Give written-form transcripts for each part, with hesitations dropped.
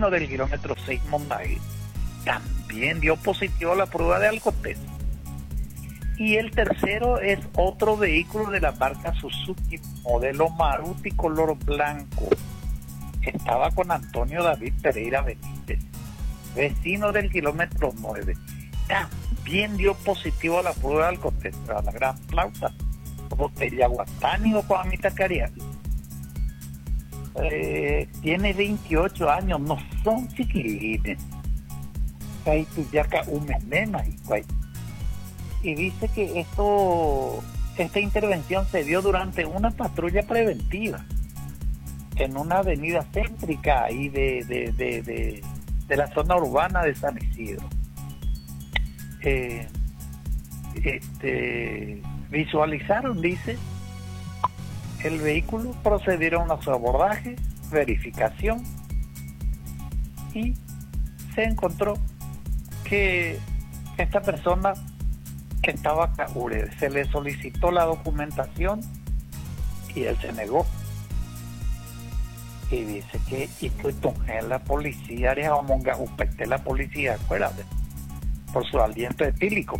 vecino del kilómetro 6 Mondaí, también dio positivo a la prueba de alcotés. Y el tercero es otro vehículo de la marca Suzuki, modelo Maruti color blanco. Estaba con Antonio David Pereira Benítez, vecino del kilómetro 9. También dio positivo a la prueba de alcotés, a la gran flauta. Botella Guatani o Coamita Carial. Tiene 28 años, no son chiquilines. Y dice que esta intervención se dio durante una patrulla preventiva en una avenida céntrica ahí de la zona urbana de San Isidro. Visualizaron, dice, el vehículo, procedieron a su abordaje, verificación, y se encontró que esta persona estaba acá. Se le solicitó la documentación y él se negó. Y dice que la policía la policía, acuérdate, por su aliento etílico.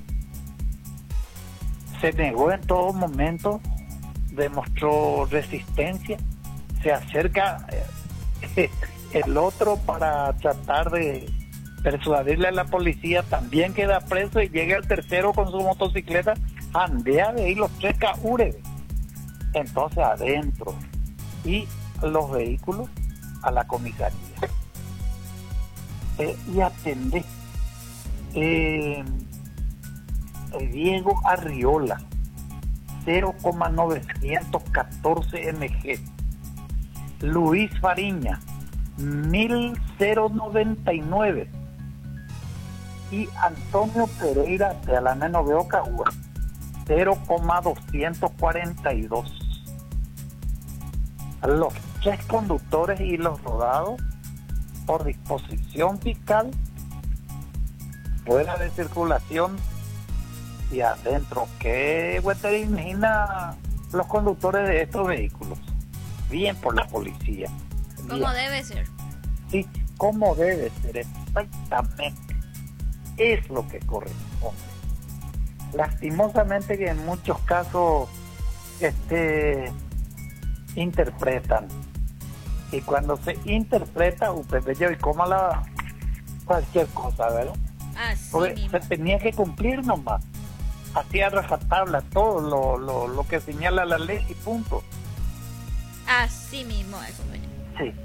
Se negó en todo momento, demostró resistencia, se acerca el otro para tratar de persuadirle a la policía, también queda preso y llega el tercero con su motocicleta, andea de ahí los tres caúres. Entonces adentro, y los vehículos a la comisaría. Y atendé. Diego Arriola, 0,914 mg. Luis Fariña, 1099. Y Antonio Pereira de Alameno Beoca, 0,242. Los tres conductores y los rodados por disposición fiscal fuera de circulación y adentro. ¿Qué te imagina los conductores de estos vehículos? Bien por la policía. Como debe ser. Sí, como debe ser, exactamente. Es lo que corresponde. Lastimosamente que en muchos casos interpretan, y cuando se interpreta y coma cualquier cosa, ¿verdad? Porque se tenía que cumplir nomás, así a rajatabla todo lo que señala la ley y punto. Así mismo es, compañero. Sí.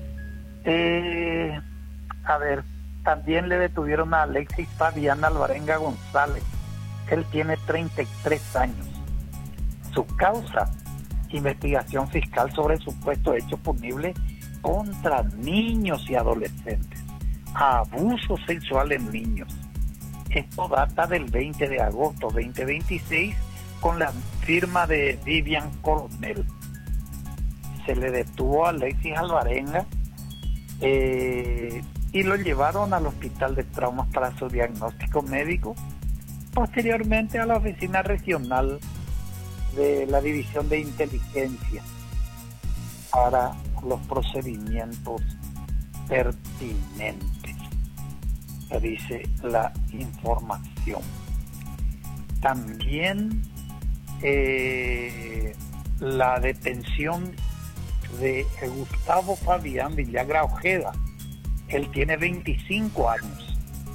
A ver, también le detuvieron a Alexis Fabián Alvarenga González. Él tiene 33 años. Su causa: investigación fiscal sobre supuesto hecho punible contra niños y adolescentes, abuso sexual en niños. Esto data del 20 de agosto 2026 con la firma de Vivian Coronel. Se le detuvo a Alexis Alvarenga y lo llevaron al hospital de traumas para su diagnóstico médico, posteriormente a la oficina regional de la División de Inteligencia para los procedimientos pertinentes, dice la información. También la detención de Gustavo Fabián Villagra Ojeda. Él tiene 25 años.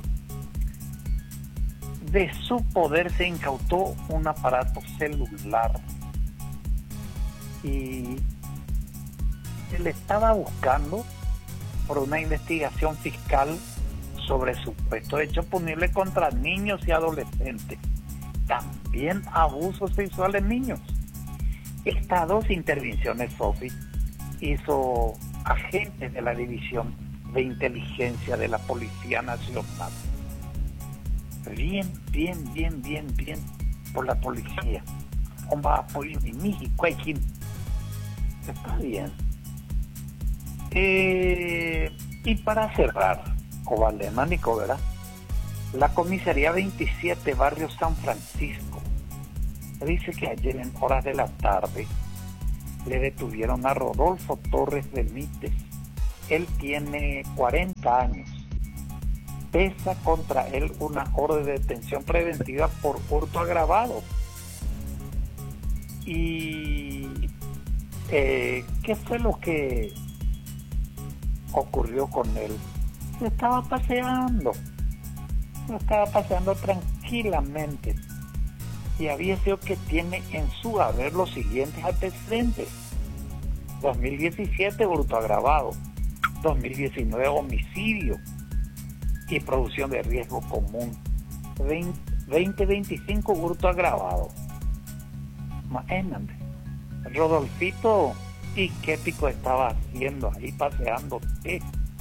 De su poder se incautó un aparato celular y él estaba buscando por una investigación fiscal sobre supuesto hecho punible contra niños y adolescentes, también abuso sexual en niños. Estas dos intervenciones, Sofi, hizo agentes de la División de Inteligencia de la Policía Nacional. Bien por la policía. Está bien. Y para cerrar, Covalema Nico, ¿verdad? La comisaría 27, barrio San Francisco, dice que ayer en horas de la tarde le detuvieron a Rodolfo Torres Benítez, Él tiene 40 años. Pesa contra él una orden de detención preventiva por hurto agravado. Y ¿qué fue lo que ocurrió con él? Se estaba paseando tranquilamente, y había sido que tiene en su haber los siguientes antecedentes: 2017 hurto agravado, 2019 homicidio y producción de riesgo común, 2025 hurto agravado. Imagínate, Rodolfito, ¿y qué pico estaba haciendo ahí paseándote?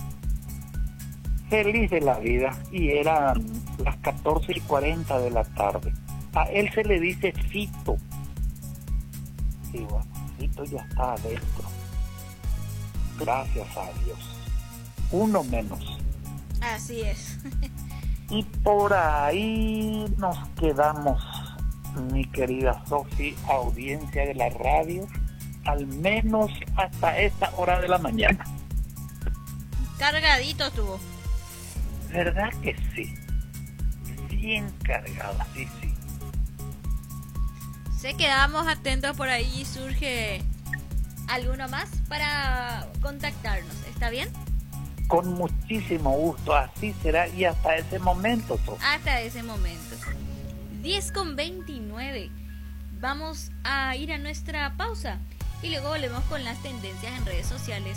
Feliz de la vida, y eran las 14:40 de la tarde. A él se le dice Fito. Y bueno, Fito ya está adentro. Gracias a Dios. Uno menos. Así es. Y por ahí nos quedamos, mi querida Sofi, audiencia de la radio, al menos hasta esta hora de la mañana. Cargadito estuvo. ¿Verdad que sí? Bien cargada, sí. Se quedamos atentos, por ahí surge alguno más para contactarnos. ¿Está bien? Con muchísimo gusto, así será, y hasta ese momento, Sofi. Hasta ese momento. 10:29. Vamos a ir a nuestra pausa y luego volvemos con las tendencias en redes sociales.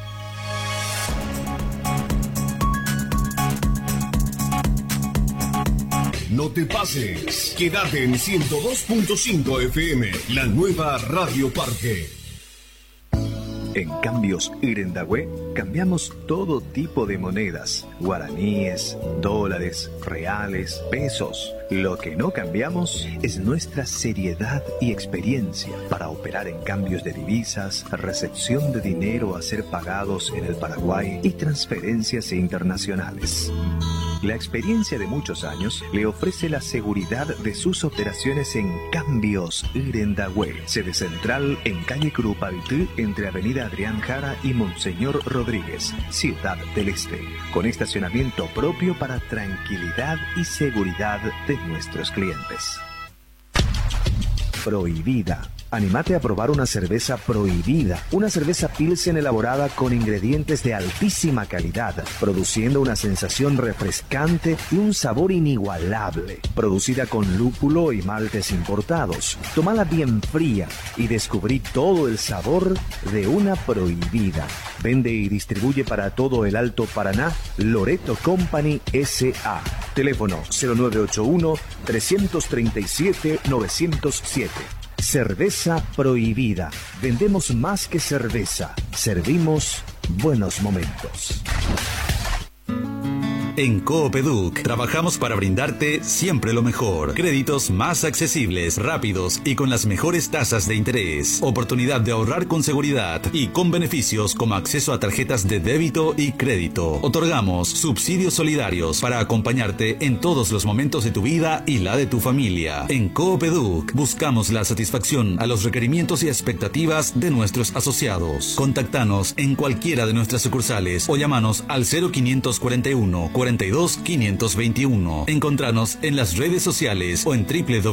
No te pases, quédate en 102.5 FM, la nueva Radio Parque. En Cambios Irendahue cambiamos todo tipo de monedas: guaraníes, dólares, reales, pesos. Lo que no cambiamos es nuestra seriedad y experiencia para operar en cambios de divisas, recepción de dinero a ser pagados en el Paraguay y transferencias internacionales. La experiencia de muchos años le ofrece la seguridad de sus operaciones en Cambios Irendahue, sede central en calle Curupaytí, entre Avenida Adrián Jara y Monseñor Rodríguez, Ciudad del Este, con estacionamiento propio para tranquilidad y seguridad de nuestros clientes. Prohibida. Anímate a probar una cerveza Prohibida, una cerveza Pilsen elaborada con ingredientes de altísima calidad, produciendo una sensación refrescante y un sabor inigualable. Producida con lúpulo y maltes importados. Tómala bien fría y descubrí todo el sabor de una Prohibida. Vende y distribuye para todo el Alto Paraná Loreto Company S.A. Teléfono 0981-337-907. Cerveza Prohibida. Vendemos más que cerveza. Servimos buenos momentos. En Coopeduc trabajamos para brindarte siempre lo mejor. Créditos más accesibles, rápidos y con las mejores tasas de interés. Oportunidad de ahorrar con seguridad y con beneficios como acceso a tarjetas de débito y crédito. Otorgamos subsidios solidarios para acompañarte en todos los momentos de tu vida y la de tu familia. En Coopeduc buscamos la satisfacción a los requerimientos y expectativas de nuestros asociados. Contactanos en cualquiera de nuestras sucursales o llamanos al 0541 42 521. Encontranos en las redes sociales o en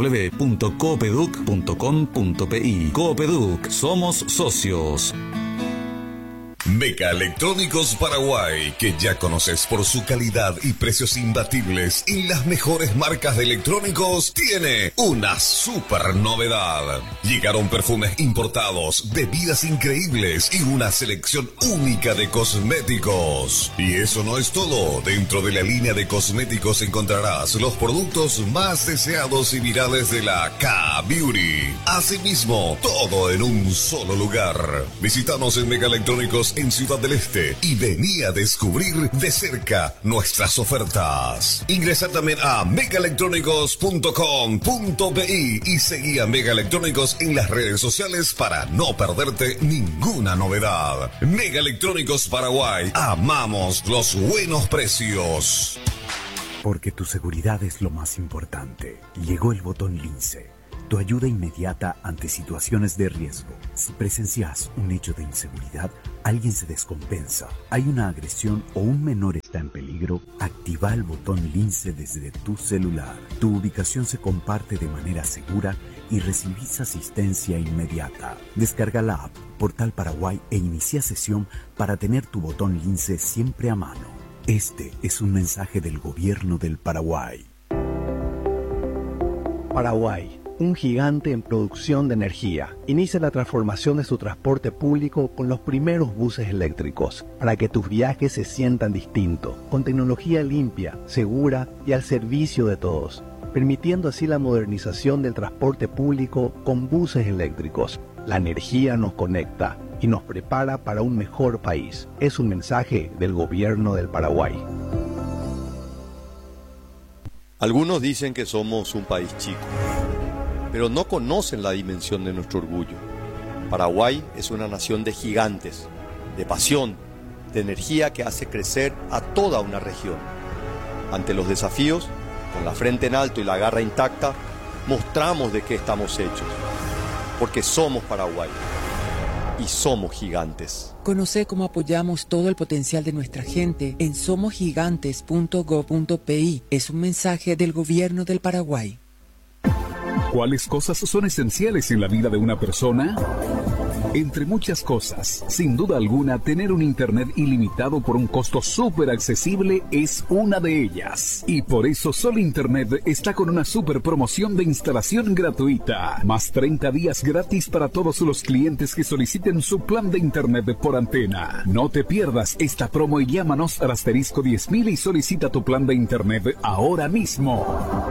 www.coopeduc.com.pi. Coopeduc, somos socios. Meca Electrónicos Paraguay, que ya conoces por su calidad y precios imbatibles y las mejores marcas de electrónicos, tiene una super novedad. Llegaron perfumes importados, bebidas increíbles y una selección única de cosméticos. Y eso no es todo. Dentro de la línea de cosméticos encontrarás los productos más deseados y virales de la K-Beauty. Asimismo, todo en un solo lugar. Visítanos en Meca Electrónicos en Ciudad del Este y vení a descubrir de cerca nuestras ofertas. Ingresa también a megaelectrónicos.com.pi y seguí a Mega Electrónicos en las redes sociales para no perderte ninguna novedad. Mega Electrónicos Paraguay, amamos los buenos precios. Porque tu seguridad es lo más importante. Llegó el botón Lince. Tu ayuda inmediata ante situaciones de riesgo. Si presencias un hecho de inseguridad, alguien se descompensa, hay una agresión o un menor está en peligro, activa el botón Lince desde tu celular. Tu ubicación se comparte de manera segura y recibís asistencia inmediata. Descarga la app Portal Paraguay e inicia sesión para tener tu botón Lince siempre a mano. Este es un mensaje del Gobierno del Paraguay. Paraguay, un gigante en producción de energía, inicia la transformación de su transporte público con los primeros buses eléctricos, para que tus viajes se sientan distintos, con tecnología limpia, segura y al servicio de todos, permitiendo así la modernización del transporte público con buses eléctricos. La energía nos conecta y nos prepara para un mejor país. Es un mensaje del Gobierno del Paraguay. Algunos dicen que somos un país chico, pero no conocen la dimensión de nuestro orgullo. Paraguay es una nación de gigantes, de pasión, de energía que hace crecer a toda una región. Ante los desafíos, con la frente en alto y la garra intacta, mostramos de qué estamos hechos, porque somos Paraguay y somos gigantes. Conoce cómo apoyamos todo el potencial de nuestra gente en somosgigantes.go.pi. Es un mensaje del Gobierno del Paraguay. ¿Cuáles cosas son esenciales en la vida de una persona? Entre muchas cosas, sin duda alguna, tener un internet ilimitado por un costo súper accesible es una de ellas. Y por eso Sol Internet está con una súper promoción de instalación gratuita. Más 30 días gratis para todos los clientes que soliciten su plan de internet por antena. No te pierdas esta promo y llámanos al asterisco 10.000 y solicita tu plan de internet ahora mismo.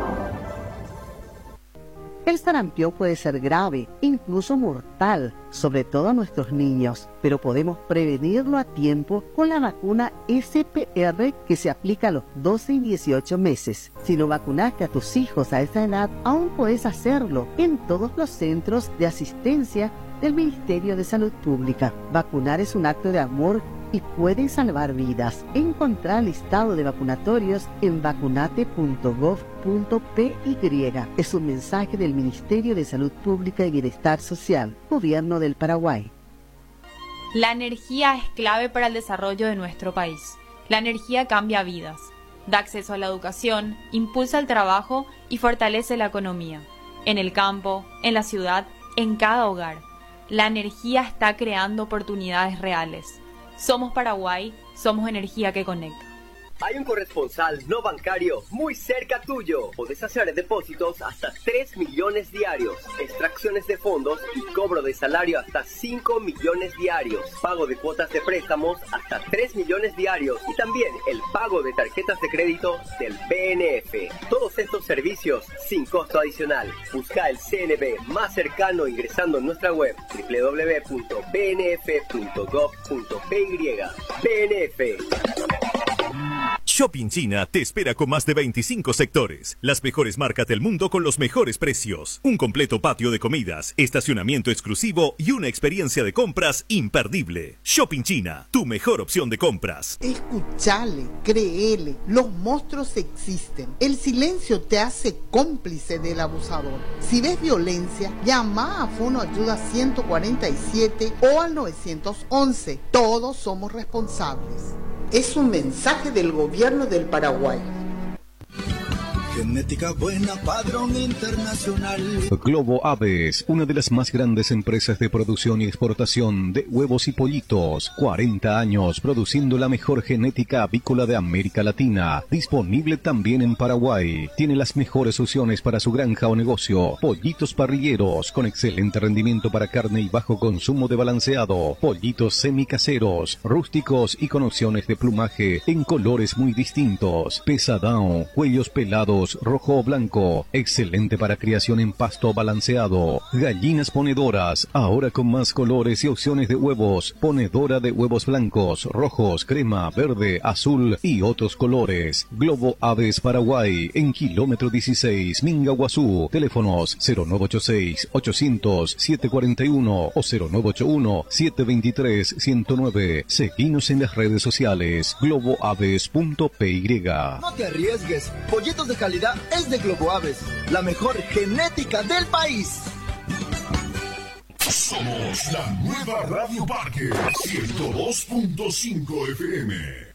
El sarampión puede ser grave, incluso mortal, sobre todo a nuestros niños, pero podemos prevenirlo a tiempo con la vacuna SPR que se aplica a los 12 y 18 meses. Si no vacunaste a tus hijos a esa edad, aún puedes hacerlo en todos los centros de asistencia del Ministerio de Salud Pública. Vacunar es un acto de amor y puede salvar vidas. Encontrar el listado de vacunatorios en vacunate.gov.py. Es un mensaje del Ministerio de Salud Pública y Bienestar Social, Gobierno del Paraguay. La energía es clave para el desarrollo de nuestro país. La energía cambia vidas, da acceso a la educación, impulsa el trabajo y fortalece la economía. En el campo, en la ciudad, en cada hogar. La energía está creando oportunidades reales. Somos Paraguay, somos energía que conecta. Hay un corresponsal no bancario muy cerca tuyo. Podés hacer depósitos hasta 3 millones diarios, extracciones de fondos y cobro de salario hasta 5 millones diarios, pago de cuotas de préstamos hasta 3 millones diarios y también el pago de tarjetas de crédito del BNF. Todos estos servicios sin costo adicional. Busca el CNB más cercano ingresando en nuestra web www.bnf.gov.py. BNF. Shopping China te espera con más de 25 sectores, las mejores marcas del mundo con los mejores precios, un completo patio de comidas, estacionamiento exclusivo y una experiencia de compras imperdible. Shopping China, tu mejor opción de compras. Escuchale, créele, los monstruos existen. El silencio te hace cómplice del abusador. Si ves violencia, llama a Fono Ayuda 147 o al 911. Todos somos responsables. Es un mensaje del Gobierno del Paraguay. Genética buena, padrón internacional. Globo Aves, una de las más grandes empresas de producción y exportación de huevos y pollitos. 40 años produciendo la mejor genética avícola de América Latina. Disponible también en Paraguay. Tiene las mejores opciones para su granja o negocio. Pollitos parrilleros con excelente rendimiento para carne y bajo consumo de balanceado. Pollitos semicaseros, rústicos y con opciones de plumaje en colores muy distintos. Pesadão, cuellos pelados, rojo o blanco, excelente para criación en pasto balanceado. Gallinas ponedoras, ahora con más colores y opciones de huevos. Ponedora de huevos blancos, rojos, crema, verde, azul y otros colores. Globo Aves Paraguay, en kilómetro 16, Mingaguazú. Teléfonos 0986-800-741 o 0981-723-109. Seguinos en las redes sociales globoaves.py. No te arriesgues, pollitos de calidad calidad es de Globo Aves, la mejor genética del país. Somos la nueva Radio Parque 102.5 FM.